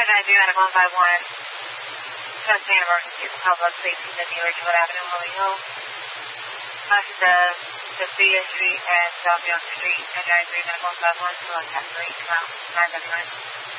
793 Medical 151. Testing an emergency at the public safety at New Ridgewood Avenue, Willie Hill. Sophia Street and South Young Street, 793 Medical 151, select at 3, 979.